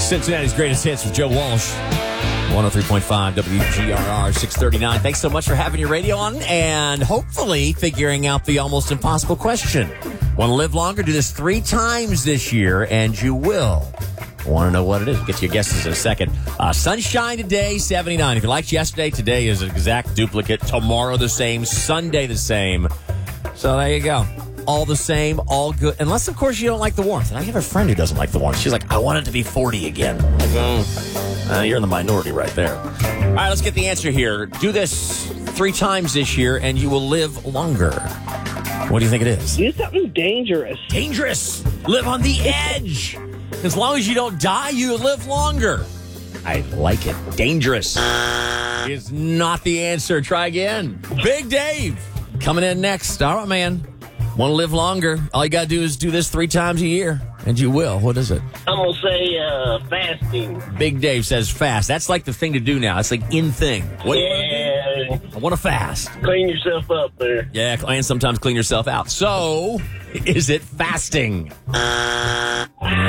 Cincinnati's greatest hits with Joe Walsh. 103.5 WGRR 639. Thanks so much for having your radio on and hopefully figuring out the almost impossible question. Want to live longer? Do this 3 times this year, and you will. Want to know what it is? We'll get to your guesses in a second. Sunshine today, 79. If you liked yesterday, today is an exact duplicate. Tomorrow the same. Sunday the same. So there you go. All the same, all good. Unless, of course, you don't like the warmth. And I have a friend who doesn't like the warmth. She's like, I want it to be 40 again. I'm like, you're in the minority right there. All right, let's get the answer here. Do this 3 times this year, and you will live longer. What do you think it is? Do something dangerous. Dangerous. Live on the edge. As long as you don't die, you live longer. I like it. Dangerous is not the answer. Try again. Big Dave coming in next. All right, man. Want to live longer? All you got to do is do this 3 times a year, and you will. What is it? I'm going to say fasting. Big Dave says fast. That's like the thing to do now. It's like in thing. What do you want to do? I want to fast. Clean yourself up there. Yeah, and sometimes clean yourself out. So, is it fasting? Man.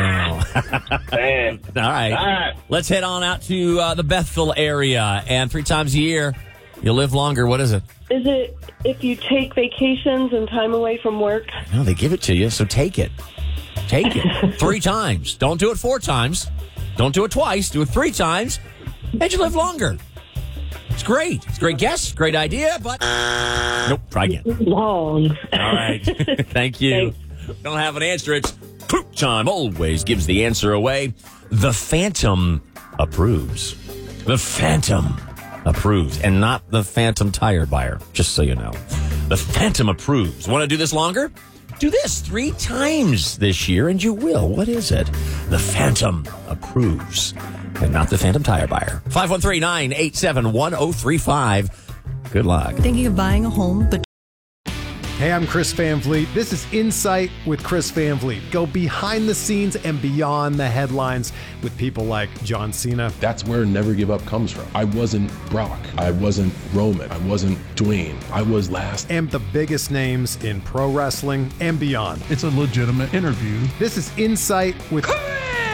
All right. Let's head on out to the Bethel area. And 3 times a year, you'll live longer. What is it? Is it if you take vacations and time away from work? No, they give it to you, so take it. Take it. 3 times. Don't do it 4 times. Don't do it twice. Do it 3 times, and you live longer. It's great. It's a great guess. Great idea, but nope. Try again. Long. All right. Thank you. Thanks. Don't have an answer. It's poop time. Always gives the answer away. The Phantom approves. The Phantom approves, and not the Phantom tire buyer, just so you know. The Phantom approves. Want to do this longer? Do this 3 times this year, and you will. What is it? The Phantom approves, and not the Phantom tire buyer. 513-987-1035. Good luck. Thinking of buying a home, but Hey, I'm Chris Van Vliet. This is Insight with Chris Van Vliet. Go behind the scenes and beyond the headlines with people like John Cena. That's where Never Give Up comes from. I wasn't Brock. I wasn't Roman. I wasn't Dwayne. I was last. And the biggest names in pro wrestling and beyond. It's a legitimate interview. This is Insight with Chris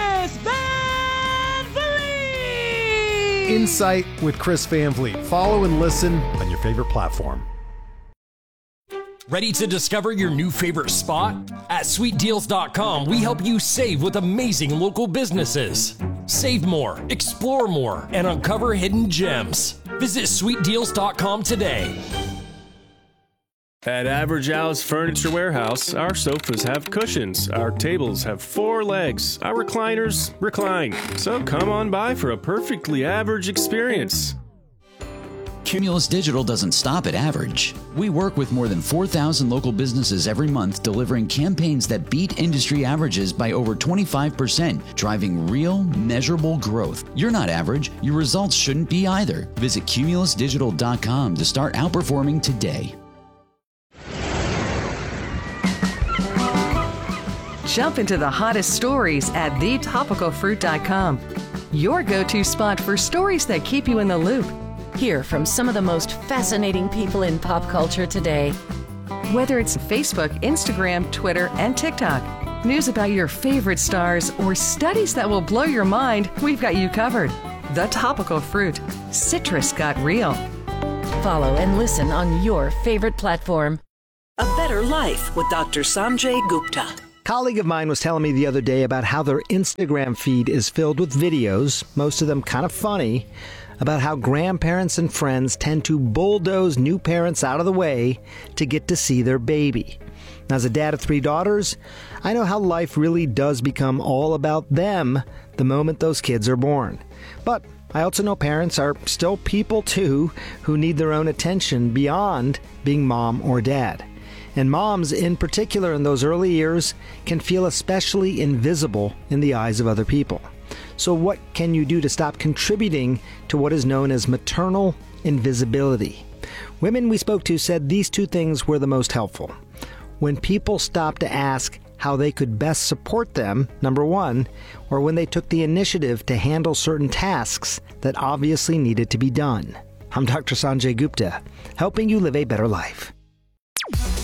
Van Vliet! Insight with Chris Van Vliet. Follow and listen on your favorite platform. Ready to discover your new favorite spot? At SweetDeals.com, we help you save with amazing local businesses. Save more, explore more, and uncover hidden gems. Visit SweetDeals.com today. At Average Al's Furniture Warehouse, our sofas have cushions, our tables have 4 legs, our recliners recline. So come on by for a perfectly average experience. Cumulus Digital doesn't stop at average. We work with more than 4,000 local businesses every month, delivering campaigns that beat industry averages by over 25%, driving real, measurable growth. You're not average. Your results shouldn't be either. Visit cumulusdigital.com to start outperforming today. Jump into the hottest stories at thetopicalfruit.com. Your go-to spot for stories that keep you in the loop. Hear from some of the most fascinating people in pop culture today. Whether it's Facebook, Instagram, Twitter, and TikTok, news about your favorite stars, or studies that will blow your mind, we've got you covered. The Topical Fruit. Citrus got real. Follow and listen on your favorite platform. A Better Life with Dr. Sanjay Gupta. A colleague of mine was telling me the other day about how their Instagram feed is filled with videos, most of them kind of funny, about how grandparents and friends tend to bulldoze new parents out of the way to get to see their baby. Now, as a dad of 3 daughters, I know how life really does become all about them the moment those kids are born. But I also know parents are still people too who need their own attention beyond being mom or dad. And moms, in particular in those early years, can feel especially invisible in the eyes of other people. So what can you do to stop contributing to what is known as maternal invisibility? Women we spoke to said these 2 things were the most helpful. When people stopped to ask how they could best support them, number 1, or when they took the initiative to handle certain tasks that obviously needed to be done. I'm Dr. Sanjay Gupta, helping you live a better life.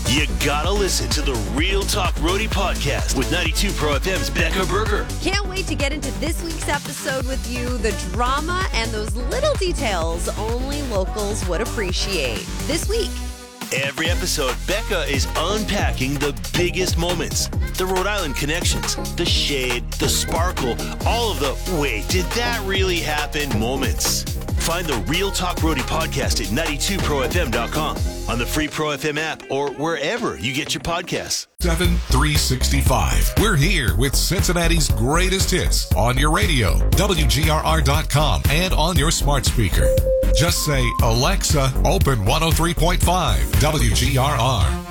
You gotta listen to the Real Talk Roadie podcast with 92 Pro FM's Becca Berger. Can't wait to get into this week's episode with you. The drama and those little details only locals would appreciate. This week. Every episode, Becca is unpacking the biggest moments. The Rhode Island connections, the shade, the sparkle, all of the wait, did that really happen moments. Find the Real Talk Roadie podcast at 92profm.com, on the free Pro FM app, or wherever you get your podcasts. 7365. We're here with Cincinnati's greatest hits on your radio, WGRR.com, and on your smart speaker. Just say, Alexa, open 103.5 WGRR.